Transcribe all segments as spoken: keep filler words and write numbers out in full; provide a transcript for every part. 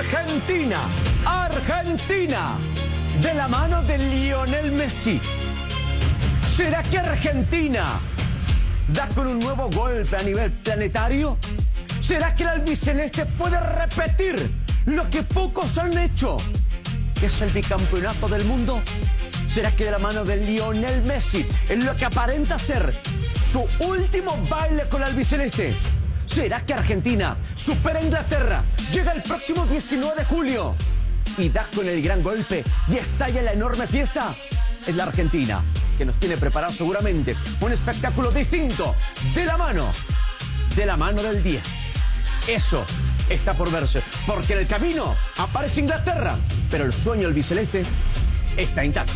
Argentina, Argentina, de la mano de Lionel Messi. ¿Será que Argentina da con un nuevo golpe a nivel planetario? ¿Será que el albiceleste puede repetir lo que pocos han hecho, que es el bicampeonato del mundo? ¿Será que de la mano de Lionel Messi, en lo que aparenta ser su último baile con el albiceleste, será que Argentina supera a Inglaterra, llega el próximo diecinueve de julio y da con el gran golpe y estalla la enorme fiesta? Es la Argentina que nos tiene preparado seguramente un espectáculo distinto, de la mano, de la mano del diez. Eso está por verse, porque en el camino aparece Inglaterra, pero el sueño albiceleste está intacto.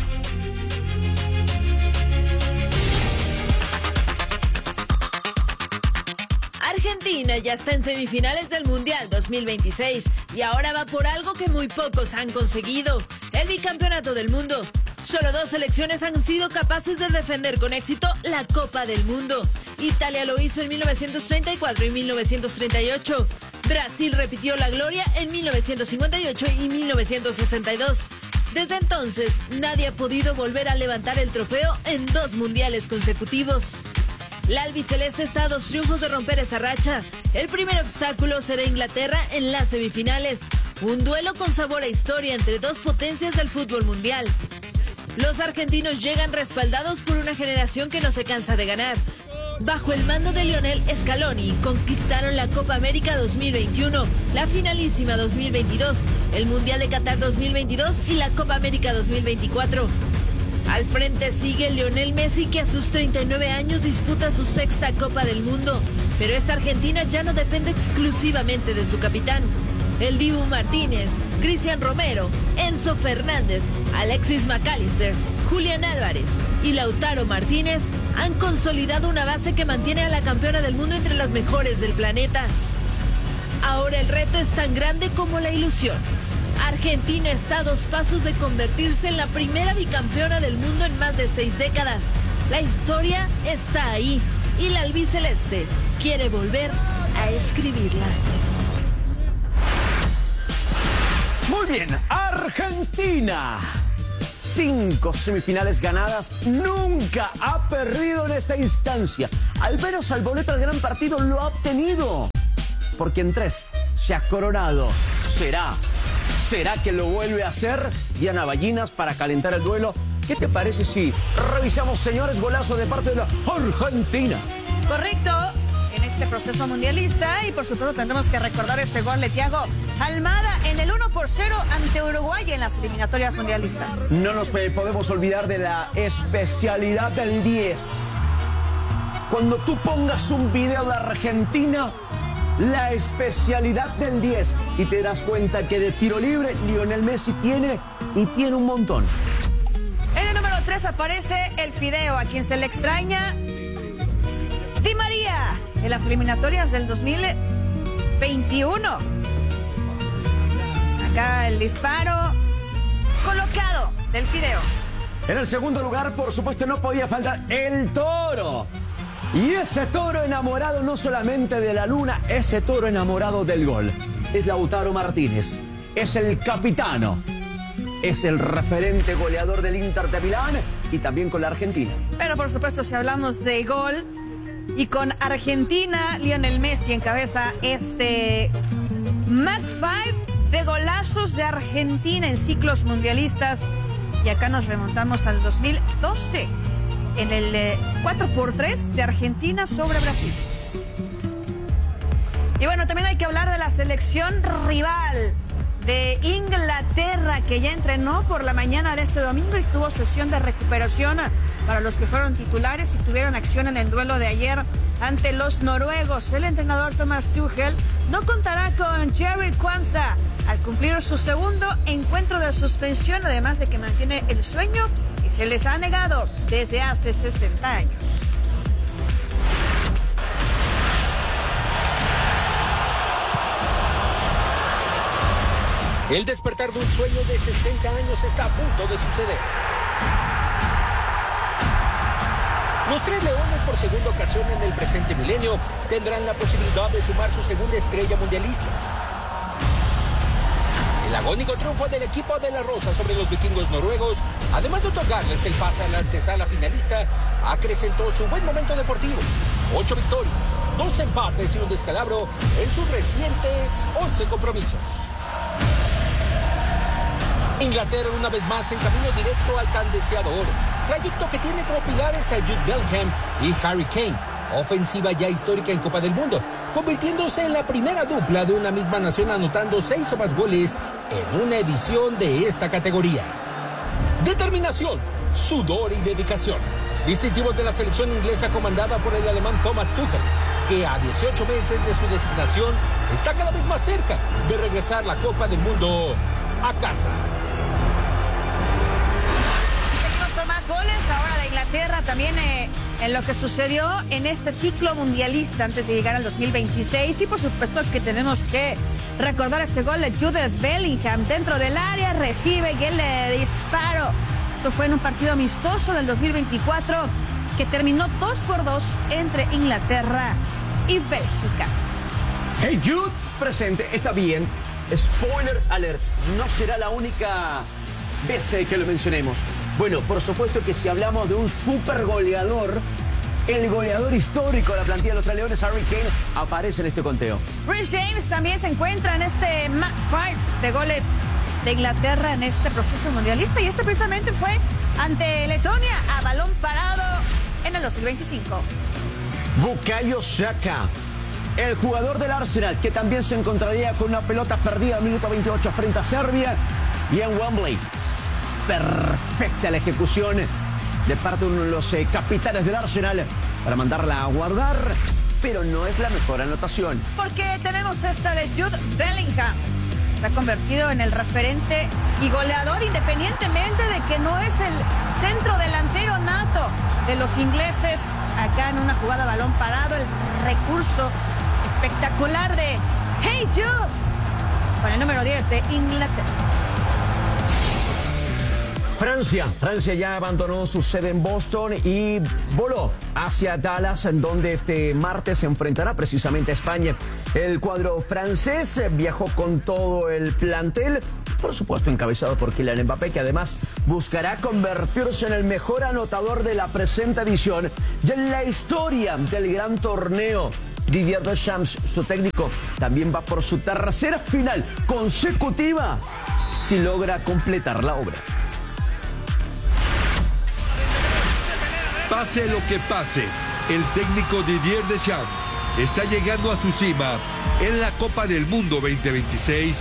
Argentina ya está en semifinales del Mundial dos mil veintiséis y ahora va por algo que muy pocos han conseguido, el bicampeonato del mundo. Solo dos selecciones han sido capaces de defender con éxito la Copa del Mundo. Italia lo hizo en mil novecientos treinta y cuatro y mil novecientos treinta y ocho. Brasil repitió la gloria en mil novecientos cincuenta y ocho y mil novecientos sesenta y dos. Desde entonces, nadie ha podido volver a levantar el trofeo en dos mundiales consecutivos. La albiceleste está a dos triunfos de romper esa racha. El primer obstáculo será Inglaterra en las semifinales. Un duelo con sabor a historia entre dos potencias del fútbol mundial. Los argentinos llegan respaldados por una generación que no se cansa de ganar. Bajo el mando de Lionel Scaloni, conquistaron la Copa América dos mil veintiuno, la Finalísima dos mil veintidós, el Mundial de Qatar dos mil veintidós y la Copa América dos mil veinticuatro. Al frente sigue Lionel Messi, que a sus treinta y nueve años disputa su sexta Copa del Mundo. Pero esta Argentina ya no depende exclusivamente de su capitán. El Dibu Martínez, Cristian Romero, Enzo Fernández, Alexis McAllister, Julián Álvarez y Lautaro Martínez han consolidado una base que mantiene a la campeona del mundo entre las mejores del planeta. Ahora el reto es tan grande como la ilusión. Argentina está a dos pasos de convertirse en la primera bicampeona del mundo en más de seis décadas. La historia está ahí y la albiceleste quiere volver a escribirla. Muy bien, Argentina. Cinco semifinales ganadas, nunca ha perdido en esta instancia. Al menos al boleto al gran partido lo ha obtenido, porque en tres se ha coronado. ¿Será? ¿Será que lo vuelve a hacer? Diana Ballinas, para calentar el duelo. ¿Qué te parece si revisamos, señores, golazo de parte de la Argentina? Correcto, en este proceso mundialista, y por supuesto tendremos que recordar este gol de Thiago Almada en el uno por cero ante Uruguay en las eliminatorias mundialistas. No nos podemos olvidar de la especialidad del diez. Cuando tú pongas un video de Argentina, la especialidad del diez, y te das cuenta que de tiro libre Lionel Messi tiene y tiene un montón. En el número tres aparece el Fideo, a quien se le extraña, Di María, en las eliminatorias del dos mil veintiuno. Acá el disparo colocado del Fideo. En el segundo lugar, por supuesto, no podía faltar el Toro. Y ese Toro enamorado no solamente de la luna, ese Toro enamorado del gol. Es Lautaro Martínez, es el capitano, es el referente goleador del Inter de Milán y también con la Argentina. Pero por supuesto, si hablamos de gol y con Argentina, Lionel Messi encabeza este Mag cinco de golazos de Argentina en ciclos mundialistas. Y acá nos remontamos al dos mil doce. En el eh, cuatro por tres de Argentina sobre Brasil. Y bueno, también hay que hablar de la selección rival de Inglaterra, que ya entrenó por la mañana de este domingo y tuvo sesión de recuperación para los que fueron titulares y tuvieron acción en el duelo de ayer ante los noruegos. El entrenador Thomas Tuchel no contará con Jerry Kwanza al cumplir su segundo encuentro de suspensión, además de que mantiene el sueño y se les ha negado desde hace sesenta años. El despertar de un sueño de sesenta años está a punto de suceder. Los tres leones, por segunda ocasión en el presente milenio, tendrán la posibilidad de sumar su segunda estrella mundialista. El agónico triunfo del equipo de la Rosa sobre los vikingos noruegos, además de otorgarles el pase a la antesala finalista, acrecentó su buen momento deportivo. Ocho victorias, dos empates y un descalabro en sus recientes once compromisos. Inglaterra una vez más en camino directo al tan deseado oro, trayecto que tiene como pilares a Jude Bellingham y Harry Kane, ofensiva ya histórica en Copa del Mundo, convirtiéndose en la primera dupla de una misma nación anotando seis o más goles en una edición de esta categoría. Determinación, sudor y dedicación, distintivos de la selección inglesa comandada por el alemán Thomas Tuchel, que a dieciocho meses de su designación está cada vez más cerca de regresar la Copa del Mundo a casa. Seguimos con más goles ahora de Inglaterra, también eh, en lo que sucedió en este ciclo mundialista antes de llegar al dos mil veintiséis, y por supuesto que tenemos que recordar este gol de Jude Bellingham dentro del área, recibe y el disparo. Esto fue en un partido amistoso del dos mil veinticuatro que terminó dos por dos entre Inglaterra y Bélgica. Hey Jude, presente, está bien. Spoiler alert, no será la única vez que lo mencionemos. Bueno, por supuesto que si hablamos de un super goleador, el goleador histórico de la plantilla de los Tres Leones, Harry Kane, aparece en este conteo. Reece James también se encuentra en este Mac cinco de goles de Inglaterra en este proceso mundialista, y este precisamente fue ante Letonia a balón parado en el dos mil veinticinco. Bukayo Saka, el jugador del Arsenal, que también se encontraría con una pelota perdida al minuto veintiocho frente a Serbia y en Wembley. Perfecta la ejecución de parte de uno de los eh, capitanes del Arsenal para mandarla a guardar, pero no es la mejor anotación. Porque tenemos esta de Jude Bellingham. Se ha convertido en el referente y goleador, independientemente de que no es el centro delantero nato de los ingleses. Acá en una jugada balón parado, el recurso espectacular de Hey Jude con el número diez de Inglaterra. Francia, Francia ya abandonó su sede en Boston y voló hacia Dallas, en donde este martes se enfrentará precisamente a España. El cuadro francés viajó con todo el plantel, por supuesto encabezado por Kylian Mbappé, que además buscará convertirse en el mejor anotador de la presente edición y en la historia del gran torneo. Didier Deschamps, su técnico, también va por su tercera final consecutiva si logra completar la obra. Pase lo que pase, el técnico Didier Deschamps está llegando a su cima en la Copa del Mundo veinte veintiséis.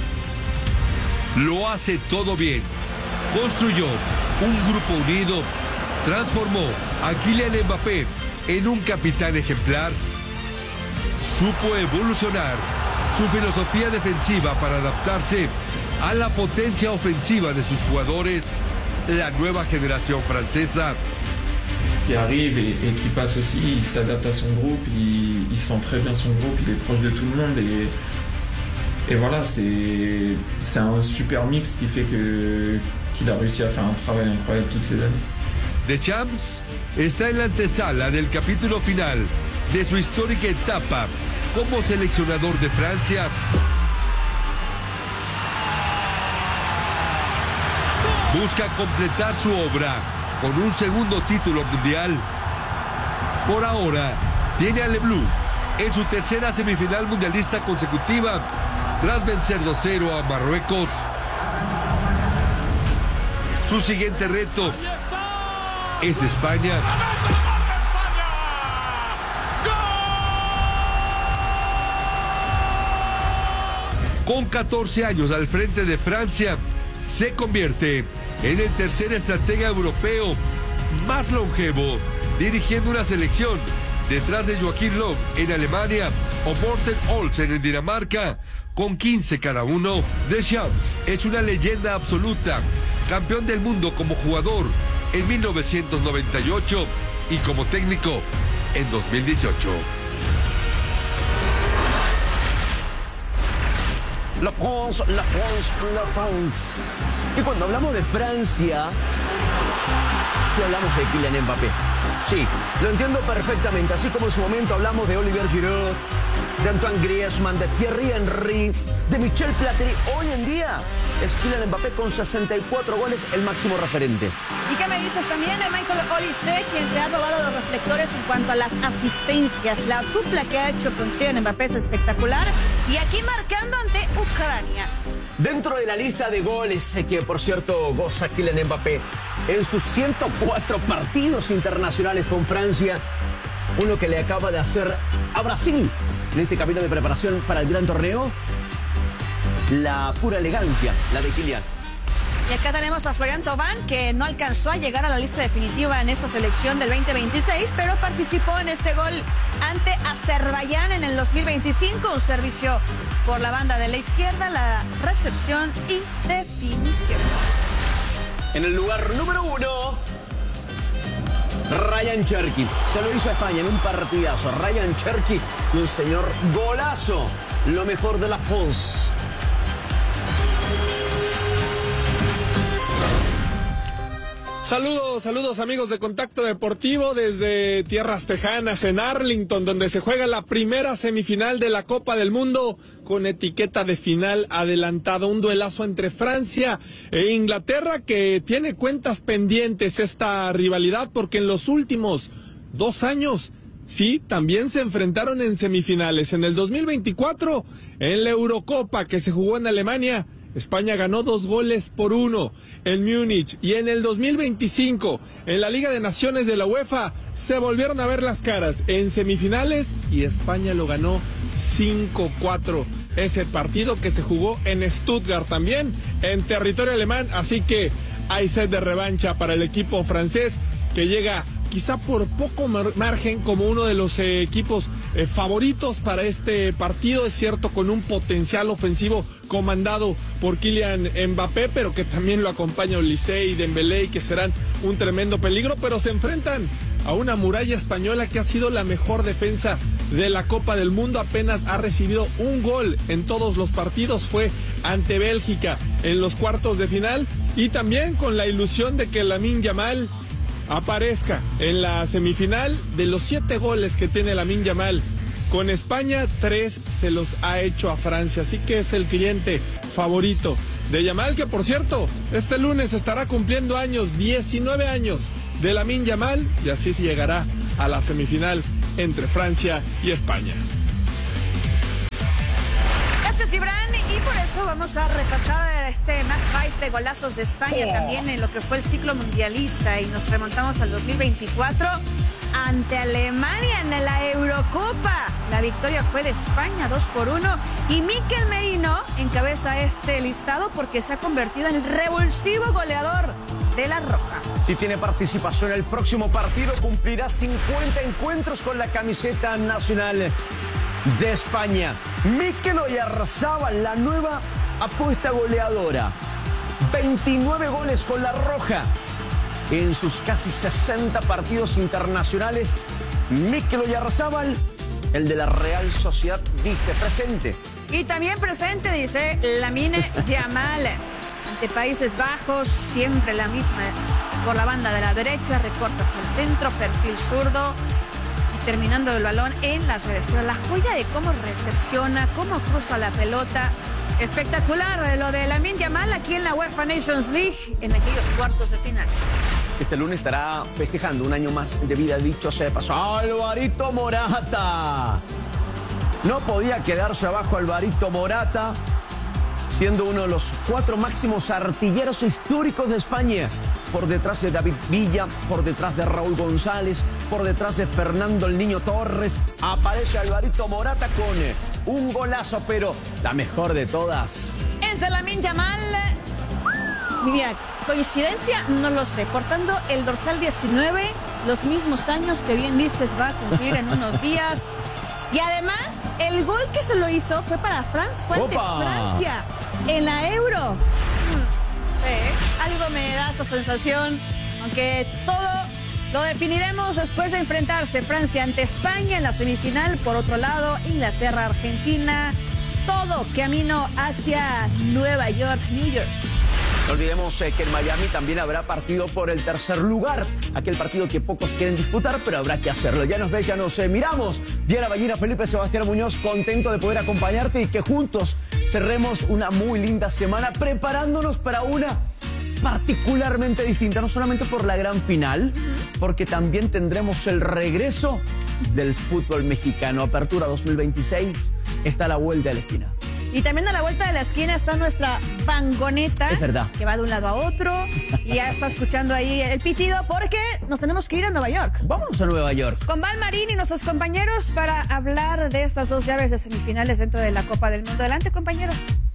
Lo hace todo bien. Construyó un grupo unido, transformó a Kylian Mbappé en un capitán ejemplar. Supo evolucionar su filosofía defensiva para adaptarse a la potencia ofensiva de sus jugadores, la nueva generación francesa. Qui arrive et, et qui passe aussi, il s'adapte à son groupe, il, il sent très bien son groupe, il est proche de tout le monde et, et voilà, c'est c'est un super mix qui fait que qu'il a réussi à faire un travail incroyable toutes ces années. Deschamps está en la antesala del capítulo final de su histórica etapa como seleccionador de Francia. Busca completar su obra con un segundo título mundial. Por ahora, tiene a Le Bleu en su tercera semifinal mundialista consecutiva, tras vencer dos cero a Marruecos. Su siguiente reto es España. Con catorce años al frente de Francia, se convierte en el tercer estratega europeo más longevo dirigiendo una selección, detrás de Joachim Löw en Alemania o Morten Olsen en Dinamarca, con quince cada uno. Deschamps es una leyenda absoluta, campeón del mundo como jugador en mil novecientos noventa y ocho y como técnico en dos mil dieciocho. La France, la France, la France. Y cuando hablamos de Francia, sí hablamos de Kylian Mbappé. Sí, lo entiendo perfectamente. Así como en su momento hablamos de Olivier Giroud, de Antoine Griezmann, de Thierry Henry, de Michel Platini. Hoy en día es Kylian Mbappé con sesenta y cuatro goles, el máximo referente. ¿Y qué me dices también de Michael Olise, quien se ha robado los reflectores en cuanto a las asistencias? La dupla que ha hecho con Kylian Mbappé es espectacular. Y aquí marcando ante Ucrania. Dentro de la lista de goles que, por cierto, goza Kylian Mbappé en sus ciento cuatro partidos internacionales con Francia, uno que le acaba de hacer a Brasil en este camino de preparación para el gran torneo, la pura elegancia, la de Kylian. Y acá tenemos a Florian Thauvin, que no alcanzó a llegar a la lista definitiva en esta selección del veinte veintiséis, pero participó en este gol ante Azerbaiyán en el dos mil veinticinco, un servicio por la banda de la izquierda, la recepción y definición. En el lugar número uno, Ryan Cherki. Se lo hizo a España en un partidazo. Ryan Cherki, un señor golazo. Lo mejor de la Pons. Saludos, saludos amigos de Contacto Deportivo desde tierras tejanas en Arlington, donde se juega la primera semifinal de la Copa del Mundo con etiqueta de final adelantada. Un duelazo entre Francia e Inglaterra que tiene cuentas pendientes esta rivalidad porque en los últimos dos años sí, también se enfrentaron en semifinales. En el dos mil veinticuatro, en la Eurocopa que se jugó en Alemania, España ganó dos goles por uno en Múnich, y en el dos mil veinticinco, en la Liga de Naciones de la UEFA, se volvieron a ver las caras en semifinales y España lo ganó cinco cuatro. Ese partido que se jugó en Stuttgart también, en territorio alemán, así que hay sed de revancha para el equipo francés que llega quizá por poco margen como uno de los eh, equipos eh, favoritos para este partido. Es cierto, con un potencial ofensivo comandado por Kylian Mbappé, pero que también lo acompaña Olise y Dembélé, que serán un tremendo peligro, pero se enfrentan a una muralla española que ha sido la mejor defensa de la Copa del Mundo. Apenas ha recibido un gol en todos los partidos, fue ante Bélgica en los cuartos de final, y también con la ilusión de que Lamine Yamal aparezca en la semifinal. De los siete goles que tiene Lamine Yamal con España, tres se los ha hecho a Francia, así que es el cliente favorito de Yamal, que por cierto, este lunes estará cumpliendo años, diecinueve años de Lamine Yamal, y así se llegará a la semifinal entre Francia y España. Gracias, Ibran, y por eso vamos a repasar este match five de golazos de España oh. también en lo que fue el ciclo mundialista, y nos remontamos al dos mil veinticuatro ante Alemania en la Eurocopa. La victoria fue de España dos por uno, y Mikel Merino encabeza este listado porque se ha convertido en el revulsivo goleador de la Roja. Si tiene participación en el próximo partido, cumplirá cincuenta encuentros con la camiseta nacional de España. Mikel Oyarzabal, la nueva apuesta goleadora. veintinueve goles con la Roja en sus casi sesenta partidos internacionales. Mikel Oyarzabal, el de la Real Sociedad, dice presente. Y también presente, dice Lamine Yamal. Ante Países Bajos, siempre la misma por la banda de la derecha, recorta hacia el centro, perfil zurdo, y terminando el balón en las redes. Pero la joya de cómo recepciona, cómo cruza la pelota, espectacular lo de Lamine Yamal aquí en la UEFA Nations League en aquellos cuartos de final. Este lunes estará festejando un año más de vida, dicho sea de paso. Alvarito Morata. No podía quedarse abajo Alvarito Morata, siendo uno de los cuatro máximos artilleros históricos de España. Por detrás de David Villa, por detrás de Raúl González, por detrás de Fernando el Niño Torres. Aparece Alvarito Morata con un golazo, pero la mejor de todas es de Lamine Yamal. Mira, coincidencia, no lo sé. Portando el dorsal diecinueve, los mismos años que bien dices va a cumplir en unos días. Y además, el gol que se lo hizo fue para Francia, fue ante Francia en la Euro. No sé, algo me da esa sensación, aunque todo lo definiremos después de enfrentarse Francia ante España en la semifinal. Por otro lado, Inglaterra, Argentina, todo camino hacia Nueva York, New Jersey. No olvidemos eh, que en Miami también habrá partido por el tercer lugar, aquel partido que pocos quieren disputar, pero habrá que hacerlo. Ya nos ve, ya nos eh, miramos. Diana Ballina, Felipe Sebastián Muñoz, contento de poder acompañarte y que juntos cerremos una muy linda semana preparándonos para una particularmente distinta, no solamente por la gran final, porque también tendremos el regreso del fútbol mexicano. Apertura dos mil veintiséis está a la vuelta de la esquina. Y también a la vuelta de la esquina está nuestra vangoneta. Es verdad. Que va de un lado a otro. Y ya está escuchando ahí el pitido porque nos tenemos que ir a Nueva York. Vámonos a Nueva York. Con Val Marín y nuestros compañeros para hablar de estas dos llaves de semifinales dentro de la Copa del Mundo. Adelante, compañeros.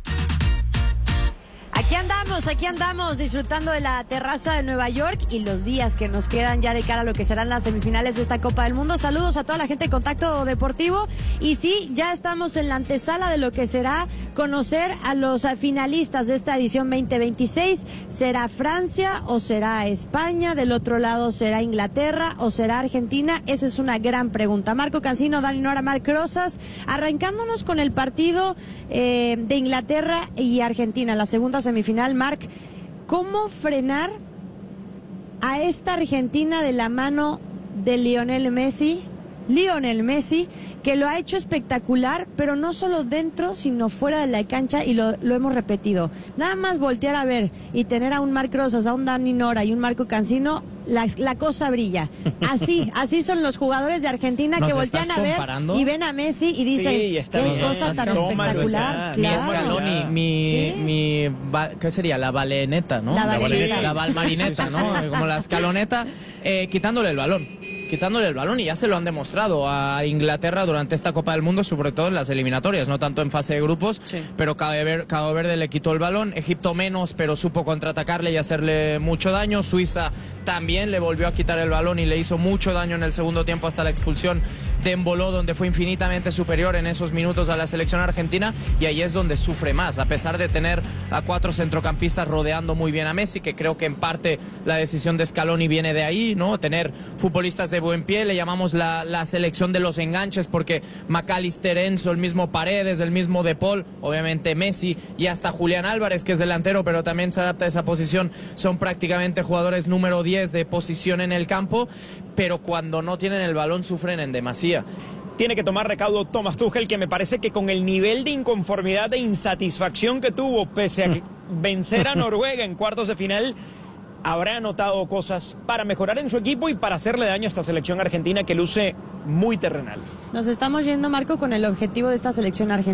Aquí andamos, aquí andamos disfrutando de la terraza de Nueva York y los días que nos quedan ya de cara a lo que serán las semifinales de esta Copa del Mundo. Saludos a toda la gente de Contacto Deportivo y sí, ya estamos en la antesala de lo que será conocer a los finalistas de esta edición veinte veintiséis. ¿Será Francia o será España? Del otro lado, ¿será Inglaterra o será Argentina? Esa es una gran pregunta. Marco Cancino, Dani Nora, Marc Rosas, arrancándonos con el partido eh, de Inglaterra y Argentina, la segunda semifinal. Marc, ¿cómo frenar a esta Argentina de la mano de Lionel Messi? Lionel Messi, que lo ha hecho espectacular, pero no solo dentro, sino fuera de la cancha, y lo, lo hemos repetido. Nada más voltear a ver y tener a un Marc Rosas, a un Dani Nora y un Marco Cancino, la, la cosa brilla. Así, así son los jugadores de Argentina que voltean a ver comparando? Y ven a Messi y dicen, sí, qué cosa tan espectacular. Mi Scaloni, mi, ¿sí? mi, ¿qué sería? La baleneta, ¿no? La baleneta. La balmarineta, ¿no? Como la escaloneta, eh, quitándole el balón. quitándole el balón, y ya se lo han demostrado a Inglaterra durante esta Copa del Mundo, sobre todo en las eliminatorias, no tanto en fase de grupos, sí. pero Cabo Verde, Cabo Verde le quitó el balón, Egipto menos, pero supo contraatacarle y hacerle mucho daño, Suiza también le volvió a quitar el balón y le hizo mucho daño en el segundo tiempo hasta la expulsión de Embolo, donde fue infinitamente superior en esos minutos a la selección argentina, y ahí es donde sufre más, a pesar de tener a cuatro centrocampistas rodeando muy bien a Messi, que creo que en parte la decisión de Scaloni viene de ahí, ¿no? Tener futbolistas de buen pie, le llamamos la, la selección de los enganches, porque McAllister, Enzo, el mismo Paredes, el mismo De Paul, obviamente Messi y hasta Julián Álvarez, que es delantero, pero también se adapta a esa posición, son prácticamente jugadores número diez de posición en el campo, pero cuando no tienen el balón sufren en demasía. Tiene que tomar recaudo Thomas Tuchel, que me parece que con el nivel de inconformidad, de insatisfacción que tuvo, pese a vencer a Noruega en cuartos de final, habrá anotado cosas para mejorar en su equipo y para hacerle daño a esta selección argentina que luce muy terrenal. Nos estamos yendo, Marco, con el objetivo de esta selección argentina.